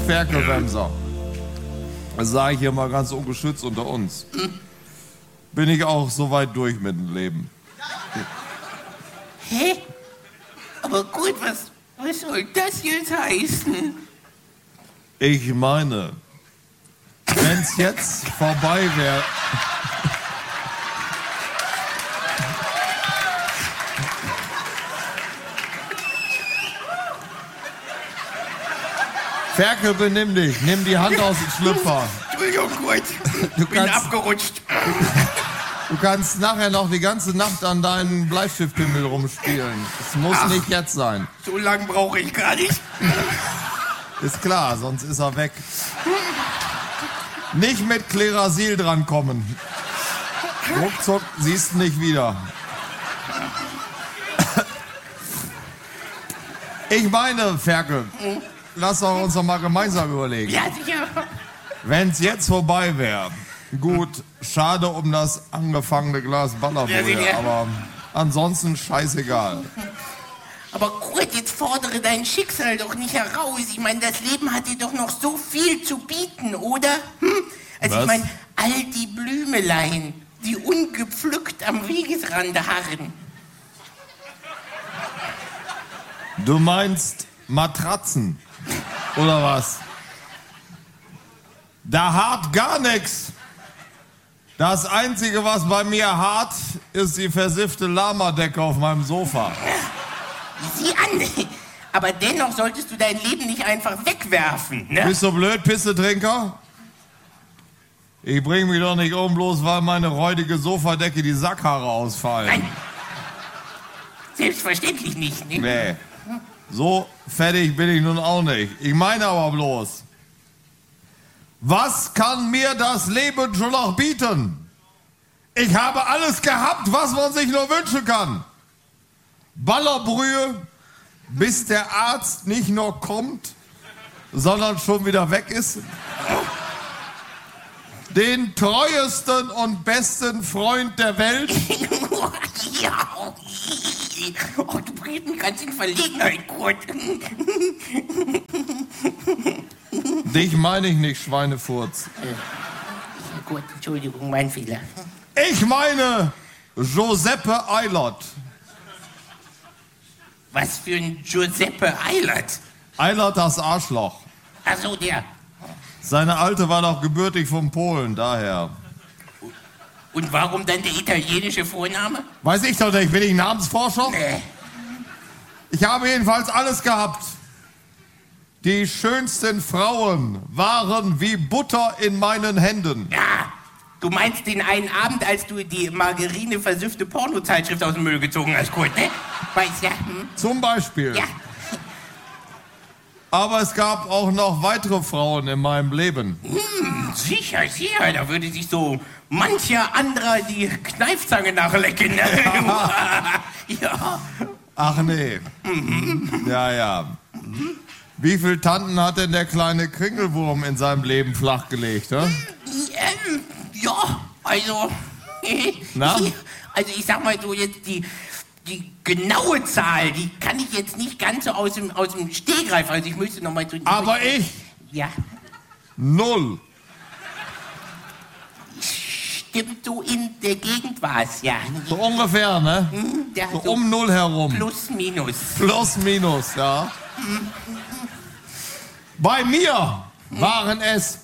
Ferkelbremser. Das sage ich hier mal ganz ungeschützt unter uns. Bin ich auch so weit durch mit dem Leben. Hä? Aber gut, was soll das jetzt heißen? Ich meine, wenn's jetzt vorbei wäre... Ferkel, benimm dich. Nimm die Hand aus dem Schlüpfer. Entschuldigung, gut. Ich bin abgerutscht. Du kannst nachher noch die ganze Nacht an deinen Bleistiftpimmel rumspielen. Es muss nicht jetzt sein. So lange brauche ich gar nicht. Ist klar, sonst ist er weg. Nicht mit Klerasil drankommen. Ruckzuck siehst du nicht wieder. Ich meine, Ferkel, lass uns doch mal gemeinsam überlegen. Ja, sicher. Wenn's jetzt vorbei wäre, gut, schade um das angefangene Glas Ballerbrühe, Ja. aber ansonsten scheißegal. Aber Kurt, jetzt fordere dein Schicksal doch nicht heraus. Ich meine, das Leben hat dir doch noch so viel zu bieten, oder? Also Was? ich meine, all die Blümelein, die ungepflückt am Wegesrande harren. Du meinst Matratzen, oder was? Da hart gar nichts. Das Einzige, was bei mir hart, ist die versiffte Lamadecke auf meinem Sofa. Sieh an. Aber dennoch solltest du dein Leben nicht einfach wegwerfen, ne? Bist du blöd, Pissetrinker? Ich bring mich doch nicht um, bloß weil meine räudige Sofadecke die Sackhaare ausfallen. Nein. Selbstverständlich nicht, ne? Nee. So fertig bin ich nun auch nicht. Ich meine aber bloß, was kann mir das Leben schon noch bieten? Ich habe alles gehabt, was man sich nur wünschen kann. Ballerbrühe, bis der Arzt nicht nur kommt, sondern schon wieder weg ist. Den treuesten und besten Freund der Welt. Ja. Oh, du bringst mich ganz in Verlegenheit, Kurt. Dich meine ich nicht, Schweinefurz. Gut, Entschuldigung, mein Fehler. Ich meine Giuseppe Eilert. Was für ein Giuseppe Eilert? Eilert das Arschloch. Ach so, der. Seine Alte war doch gebürtig von Polen, daher. Und warum dann der italienische Vorname? Weiß ich doch nicht, bin ich Namensforscher? Nee. Ich habe jedenfalls alles gehabt. Die schönsten Frauen waren wie Butter in meinen Händen. Ja, du meinst den einen Abend, als du die margarine-versüffte Pornozeitschrift aus dem Müll gezogen hast, Kurt, ne? Weißt ja? Zum Beispiel. Ja. Aber es gab auch noch weitere Frauen in meinem Leben. Sicher, da würde sich so mancher anderer die Kneifzange nachlecken. Ja. Ach nee. Ja. Wie viele Tanten hat denn der kleine Kringelwurm in seinem Leben flachgelegt, ne? Ja, also... Na? Also ich sag mal so jetzt die genaue Zahl, die kann ich jetzt nicht ganz so aus dem Stegreif, also ich müsste noch mal so... Aber ich? Ja. 0. Stimmt, so in der Gegend war es, ja. So ungefähr, ne? Ja, So um 0 herum. Plus, minus. Plus, minus, ja. Bei mir waren es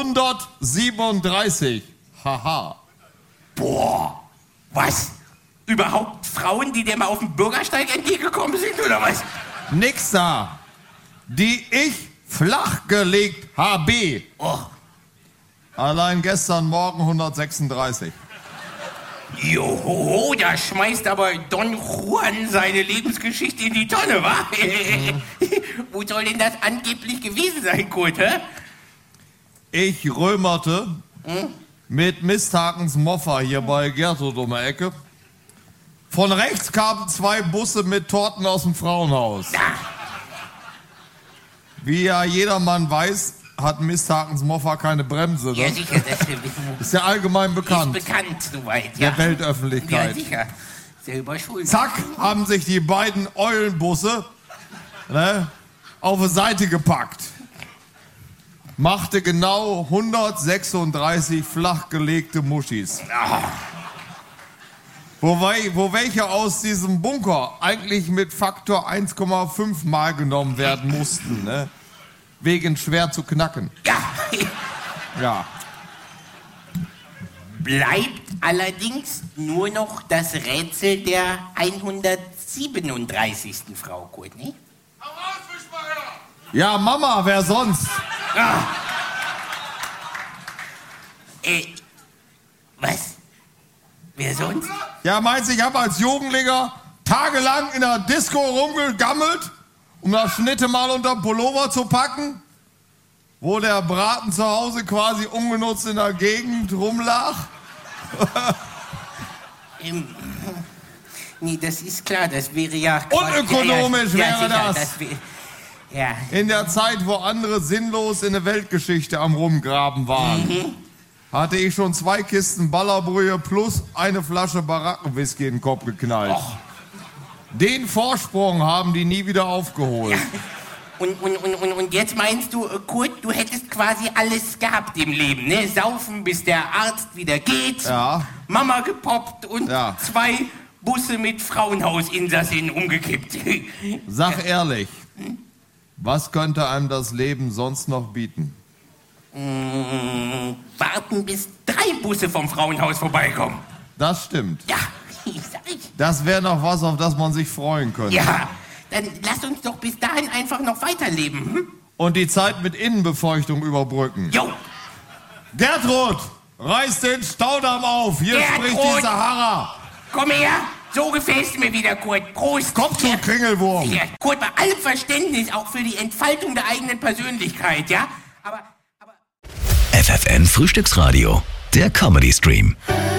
137. Haha. Boah, was? Überhaupt Frauen, die dir mal auf dem Bürgersteig entgegengekommen sind, oder was? Nix da. Die ich flachgelegt habe. Oh, Allein gestern Morgen 136. joho, da schmeißt aber Don Juan seine Lebensgeschichte in die Tonne, wa? Wo soll denn das angeblich gewesen sein, Kurt, hä? Ich römerte mit Misthakens Moffa hier bei Gertrud um die Ecke. Von rechts kamen 2 Busse mit Torten aus dem Frauenhaus. Wie ja jedermann weiß, hat Misthakens Moffa keine Bremse. Ja, Ne? sicher, das Ist ja allgemein bekannt. ist bekannt soweit, ja. Der Weltöffentlichkeit. Ja, sicher. Selber schuld. Zack, haben sich die beiden Eulenbusse auf die Seite gepackt. machte genau 136 flachgelegte Muschis. Wo welche aus diesem Bunker eigentlich mit Faktor 1,5 mal genommen werden mussten, ne? Wegen schwer zu knacken. Ja. Bleibt allerdings nur noch das Rätsel der 137. Frau, Kurt, ne? Ja, Mama, wer sonst? Was? Wer sonst? Ja, meinst du, ich habe als Jugendlicher tagelang in der Disco rumgegammelt, um das Schnitte mal unter den Pullover zu packen? Wo der Braten zu Hause quasi ungenutzt in der Gegend rumlag? Nee, das ist klar, das wäre ja... Unökonomisch wäre das. Ja. In der Zeit, wo andere sinnlos in der Weltgeschichte am Rumgraben waren, hatte ich schon 2 Kisten Ballerbrühe plus eine Flasche Barackenwhisky in den Kopf geknallt. Den Vorsprung haben die nie wieder aufgeholt. Ja. Und jetzt meinst du, Kurt, du hättest quasi alles gehabt im Leben, ne? Saufen, bis der Arzt wieder geht, Ja. Mama gepoppt und 2 Busse mit Frauenhausinsassen umgekippt. Sag ehrlich, was könnte einem das Leben sonst noch bieten? Warten, bis 3 Busse vom Frauenhaus vorbeikommen. Das stimmt. Ja, sag ich. Das wäre noch was, auf das man sich freuen könnte. Ja, dann lass uns doch bis dahin einfach noch weiterleben. Hm? Und die Zeit mit Innenbefeuchtung überbrücken. Jo. Gertrud, reiß den Staudamm auf. Hier spricht die Sahara. Komm her. So gefällst du mir wieder, Kurt. Prost. Komm zu Kringelwurm. Hier, Kurt, bei allem Verständnis auch für die Entfaltung der eigenen Persönlichkeit, ja? Aber FFN Frühstücksradio, der Comedy Stream.